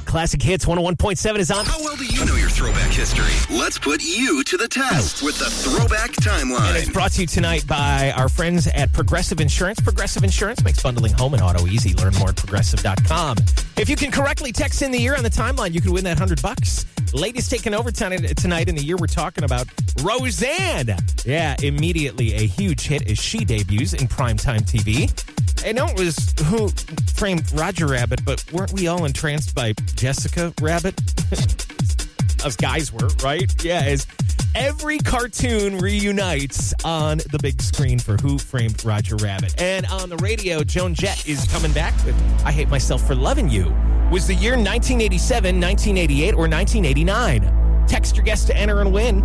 Classic Hits 101.7 is on. How well do you know your throwback history? Let's put you to the test with the Throwback Timeline. And it's brought to you tonight by our friends at Progressive Insurance. Progressive Insurance makes bundling home and auto easy. Learn more at progressive.com. If you can correctly text in the year on the timeline, you can win that $100. Ladies taking over tonight in the year we're talking about, Roseanne. Yeah, immediately a huge hit as she debuts in primetime TV. I know it was Who Framed Roger Rabbit, but weren't we all entranced by Jessica Rabbit? Us guys were, right? Yeah, as every cartoon reunites on the big screen for Who Framed Roger Rabbit. And on the radio, Joan Jett is coming back with I Hate Myself for Loving You. Was the year 1987, 1988, or 1989? Text your guess to enter and win,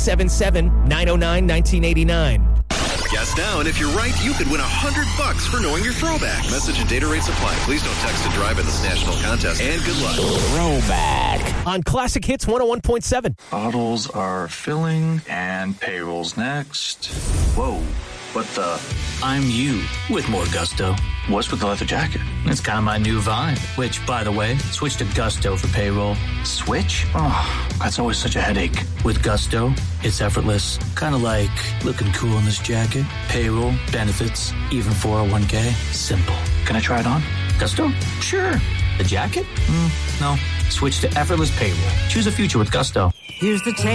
877-909-1989. Guess now, and if you're right, you could win $100 for knowing your throwback. Message and data rates apply. Please don't text to drive in this national contest. And good luck. Throwback on Classic Hits 101.7. Bottles are filling and payroll's next. Whoa, what the? I'm you with more gusto. What's with the leather jacket? It's kind of my new vibe, which, by the way, switch to Gusto for payroll. Switch? Oh, that's always such a headache. With Gusto, it's effortless. Kind of like looking cool in this jacket. Payroll, benefits, even 401k. Simple. Can I try it on? Gusto? Sure. The jacket? No. Switch to effortless payroll. Choose a future with Gusto. Here's the tape.